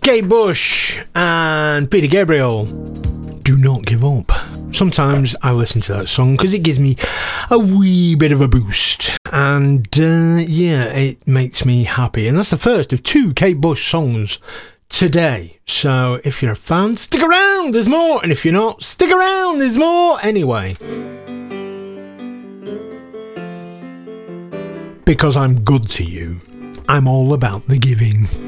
Kate Bush and Peter Gabriel. Do not give up. Sometimes I listen to that song because it gives me a wee bit of a boost. And it makes me happy. And that's the first of 2 Kate Bush songs today. So if you're a fan, stick around, there's more. And if you're not, stick around, there's more anyway. Because I'm good to you. I'm all about the giving.